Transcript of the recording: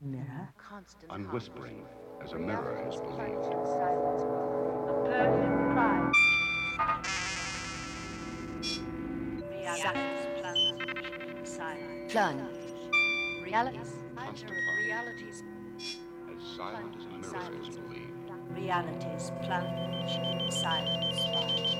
Mirror. Unwhispering, as a mirror is believed. Persian pride. Silence. Plunge. Realities. Realities. As silent as a mirror is believed. Realities plunge in silence.